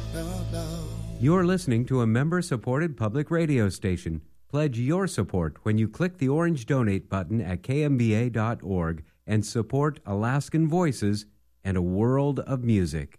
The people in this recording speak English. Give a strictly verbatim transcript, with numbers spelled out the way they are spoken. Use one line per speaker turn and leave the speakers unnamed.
no, no.
You're listening to a member-supported public radio station. Pledge your support when you click the orange donate button at k m b a dot org and support Alaskan Voices and a world of music.